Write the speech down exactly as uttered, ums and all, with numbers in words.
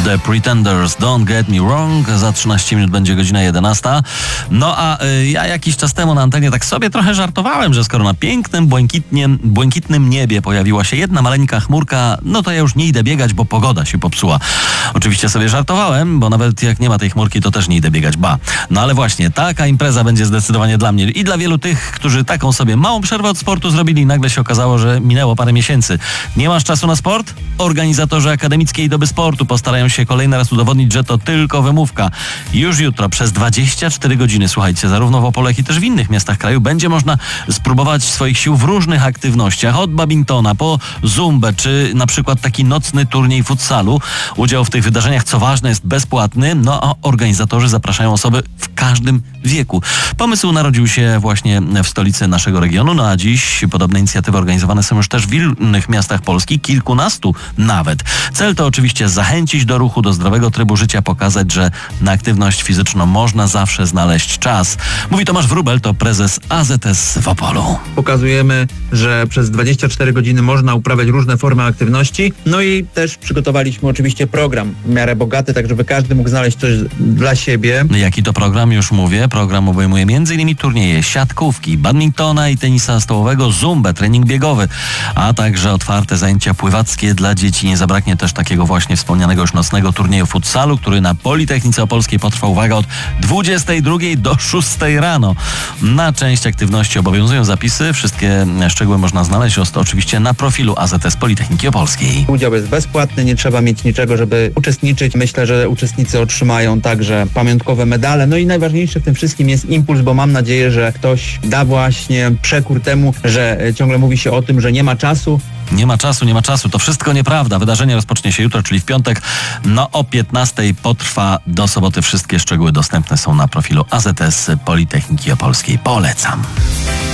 The Pretenders, Don't Get Me Wrong. Za trzynaście minut będzie godzina jedenasta. No a y, ja jakiś czas temu na antenie tak sobie trochę żartowałem, że skoro na pięknym, błękitnym, błękitnym niebie pojawiła się jedna maleńka chmurka, no to ja już nie idę biegać, bo pogoda się popsuła. Oczywiście sobie żartowałem, bo nawet jak nie ma tej chmurki, to też nie idę biegać, ba. No ale właśnie, taka impreza będzie zdecydowanie dla mnie i dla wielu tych, którzy taką sobie małą przerwę od sportu zrobili i nagle się okazało, że minęło parę miesięcy. Nie masz czasu na sport? Organizatorzy Akademickiej Doby Sportu postarają się kolejny raz udowodnić, że to tylko wymówka. Już jutro przez dwadzieścia cztery godziny, słuchajcie, zarówno w Opolu, jak i też w innych miastach kraju będzie można spróbować swoich sił w różnych aktywnościach, od badmintona po zumbę, czy na przykład taki nocny turniej futsalu. Udział w tych wydarzeniach, co ważne, jest bezpłatny, no a organizatorzy zapraszają osoby w każdym wieku. Pomysł narodził się właśnie w stolicy naszego regionu, no a dziś podobne inicjatywy organizowane są już też w innych miastach Polski, kilkunastu nawet. Cel to oczywiście zachęcić do ruchu, do zdrowego trybu życia, pokazać, że na aktywność fizyczną można zawsze znaleźć czas. Mówi Tomasz Wróbel, to prezes A Z S w Opolu. Pokazujemy, że przez dwadzieścia cztery godziny można uprawiać różne formy aktywności, no i też przygotowaliśmy oczywiście program w miarę bogaty, tak żeby każdy mógł znaleźć coś dla siebie. Jaki to program? Już mówię. Program obejmuje m in turnieje siatkówki, badmintona i tenisa stołowego, zumbę, trening biegowy, a także otwarte zajęcia pływackie dla dzieci. Nie zabraknie też takiego właśnie wspomnianego już nocnego turnieju futsalu, który na Politechnice Opolskiej potrwa, uwaga, od dwudziestej drugiej do szóstej rano. Na część aktywności obowiązują zapisy. Wszystkie szczegóły można znaleźć oczywiście na profilu A Z S Politechniki Opolskiej. Udział jest bezpłatny, nie trzeba mieć niczego, żeby uczestniczyć. Myślę, że uczestnicy otrzymają także pamiątkowe medale. No i najważniejsze w tym wszystkim jest impuls, bo mam nadzieję, że ktoś da właśnie przekór temu, że ciągle mówi się o tym, że nie ma czasu. Nie ma czasu, nie ma czasu. To wszystko nieprawda. Wydarzenie rozpocznie się jutro, czyli w piątek. No o piętnastej potrwa do soboty. Wszystkie szczegóły dostępne są na profilu A Z S Politechniki Opolskiej. Polecam.